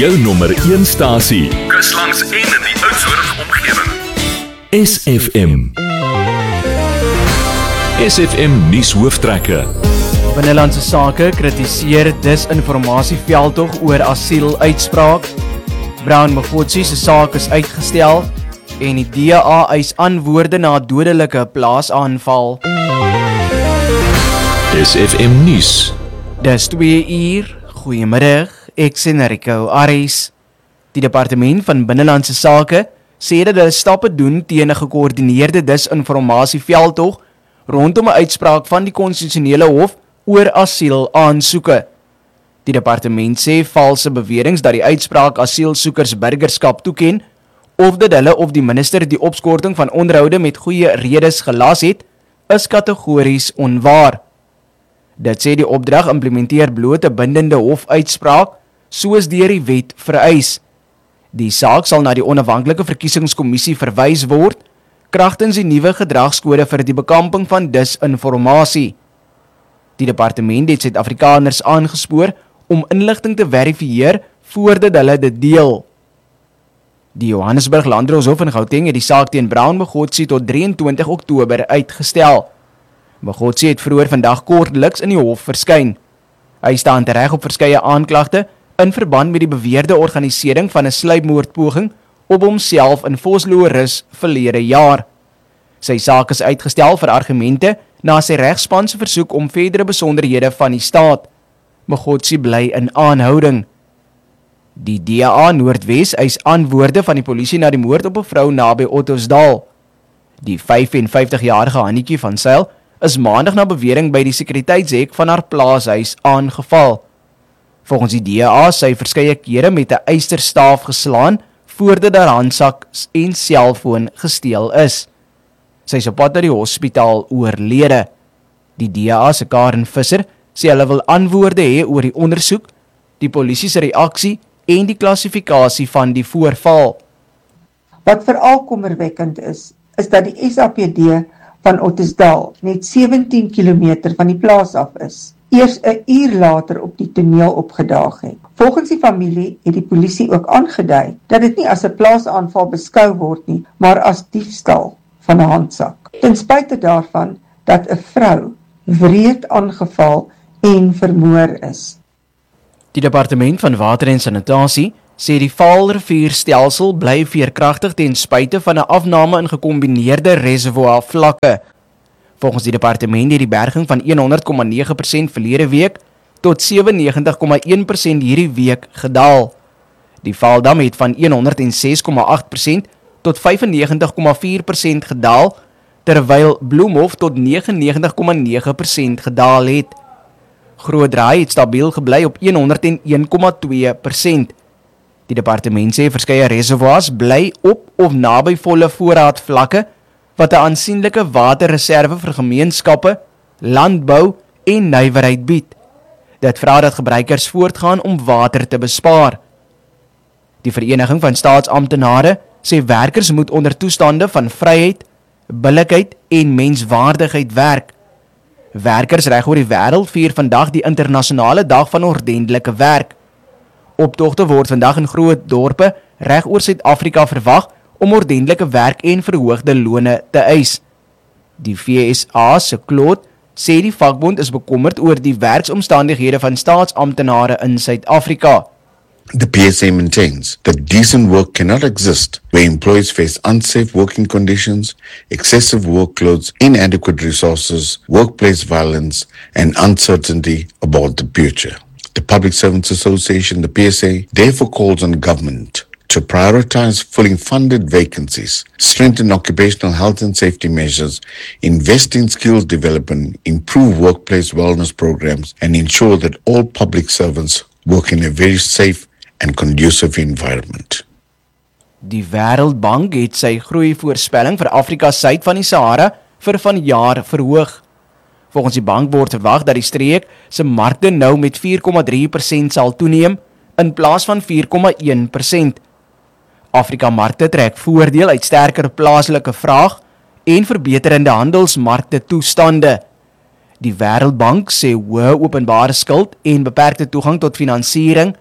Jou nommer 1 stasie. Kus langs en in die Oudtshoorn omgewing. SFM. SFM nuus hooftrekke. Binnelandse Sake kritiseer disinformasieveldtog oor asiel-uitspraak. Brown Mokgotsi se saak is uitgestel en die DA eis antwoorde na dodelike plaasaanval. SFM nuus. Dis 2 uur. Goeiemiddag, ek sien Rico Aries. Die Departement van Binnelandse Sake sê dat hulle stappe doen teen 'n gekoördineerde disinformasieveldtog rondom 'n uitspraak van die konstitusionele hof oor asielaansoeke. Die departement sê valse beweringe dat die uitspraak asielsoekers burgerskap toeken of dat hulle of die minister die opskorting van onderhoude met goeie redes gelas het, is kategories onwaar. Dit sê die opdrag implementeer bloot 'n bindende hofuitspraak soos deur die wet vereis. Die saak sal na die onafhanklike verkiesingskommissie verwys word kragtens die nuwe gedragskode vir die bekamping van disinformasie. Die departement het Suid-Afrikaners aangespoor om inligting te verifieer voordat hulle dit deel. Die Johannesburg Landdroshof in Gauteng het die saak teen Brown Mokgotsi tot 23 Oktober uitgestel. Mokgotsi het vroeër vandag kortliks in die hof verskyn. Hy staan tereg op verskeie aanklagte in verband met die beweerde organisering van 'n sluipmoordpoging op homself in Vosloorus verlede jaar. Sy saak is uitgestel vir argumente na sy regspan se versoek om verdere besonderhede van die staat. Mokgotsi bly in aanhouding. Die DA Noordwes eis antwoorde van die polisie na die moord op 'n vrou naby Ottosdal. Die 55-jarige Hannetjie van Sail is maandag na bewering by die sekuriteitshek van haar plaashuis aangeval. Volgens die DA sy verskeie kere met 'n ysterstaaf geslaan voordat haar handsak en selfoon gesteel is. Sy is op pad na die hospitaal oorlede. Die DA se Karen Visser sê hulle wil antwoorde hê oor die ondersoek, die polisie se reaksie en die klassifikasie van die voorval. Wat veral kommerwekkend is dat die SAPD van Ottosdal net 17 km van die plaas af is, eers 'n uur later op die toneel opgedaag het. Volgens die familie het die polisie ook aangedui dat dit nie as 'n plaasaanval beskou word nie, maar as diefstal van 'n handsak. Ten spyte daarvan dat 'n vrou wreed aangeval en vermoor is. Die Departement van Water en Sanitasie sê die Vaalrivierstelsel bly veerkragtig ten spyte van 'n afname in gekombineerde reservoirvlakke. Volgens die departement het die berging van 100,9% verlede week tot 97,1% hierdie week gedaal. Die Vaaldam het van 106,8% tot 95,4% gedaal, terwyl Bloemhof tot 99,9% gedaal het. Grootdraai het stabiel gebly op 101,2%. Die departement sê verskeie reservoirs bly op of naby volle voorraadvlakke, wat 'n aansienlike waterreserve vir gemeenskappe, landbou en nywerheid bied. Dit vra dat gebruikers voortgaan om water te bespaar. Die Vereniging van Staatsamptenare sê werkers moet onder toestande van vryheid, billikheid en menswaardigheid werk. Werkers reg oor die wêreld vier vandag die internasionale dag van ordentlike werk. Optogte word vandag in groot dorpe reg oor Suid-Afrika verwag om ordentlike werk en verhoogde lone te eis. Die FSA se Claude sê die vakbond is bekommerd oor die werksomstandighede van staatsamptenare in Suid-Afrika. The PSA maintains that decent work cannot exist where employees face unsafe working conditions, excessive workloads, inadequate resources, workplace violence, and uncertainty about the future. The Public Servants Association, the PSA, therefore calls on government to prioritize fully funded vacancies, strengthen occupational health and safety measures, invest in skills development, improve workplace wellness programs, and ensure that all public servants work in a very safe and conducive environment. Die Wêreldbank het sy groeivoorspelling vir Afrika suid van die Sahara vir vanjaar verhoog. Volgens die bank word verwag dat die streek se markte nou met 4,3% sal toeneem in plaas van 4,1%. Afrika-markte trek voordeel uit sterker plaaslike vraag en verbeterende handelsmarkte toestande. Die Wêreldbank sê hoë openbare skuld en beperkte toegang tot finansiering,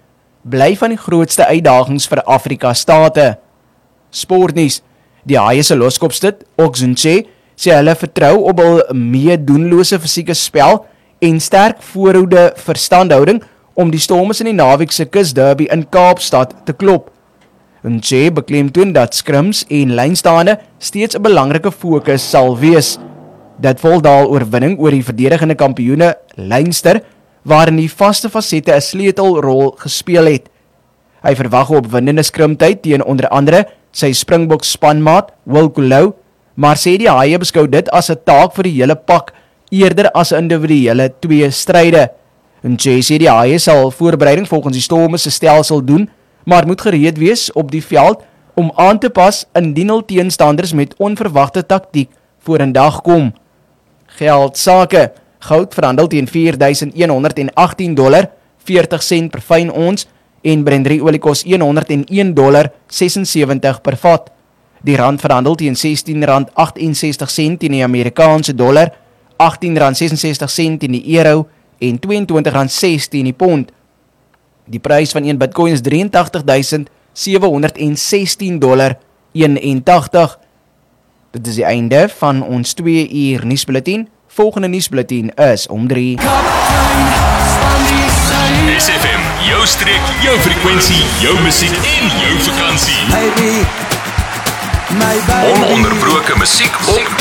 bly van die grootste uitdagings vir Afrika state. Sportnuus. Die Haie se loskopstit, Oxenche, sê hulle vertrou op hul meedoenlose fisieke spel en sterk voorhoede verstandhouding om die Stormers in die naweek se kusderby in Kaapstad te klop. Nche beklemtoon dat scrims en lynstaande steeds 'n belangrike fokus sal wees. Dit voldaal oorwinning oor die verdedigende kampioene Leinster, waarin die vaste fasette 'n sleutelrol gespeel het. Hy verwag 'n opwindende skrimtyd teen onder andere sy Springbok spanmaat Will Kulou, maar sê die Haie beskou dit as 'n taak vir die hele pak eerder as individuele twee stryde. Nche sê die Haie sal voorbereiding volgens die Stormers se stelsel doen, maar moet gereed wees op die veld om aan te pas indien hul teenstanders met onverwagte taktiek vorendag kom. Geldsake. Goud verhandel teen $4,118, 40 sent per fyn ons en Brent-olie kos $101.76 per vat. Die rand verhandel teen R16.68 teen die Amerikaanse dollar, R18.66 teen die euro en R22.06 teen die pond. Die prys van 1 Bitcoin is $83,716.81. Dit is die einde van ons 2 uur nuusbulletin. Volgende nuusbulletin is om 3. SFM, jou streek, jou frekwensie, jou musiek en jou vakansie. Ononderbroke musiek op